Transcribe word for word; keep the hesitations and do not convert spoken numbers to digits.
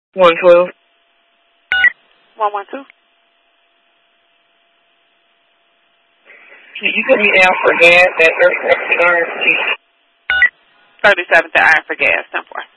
one twelve. one one two. Can you put me down for gas at thirty-seven to Iron for gas? thirty-seven to Iron for gas, ten four.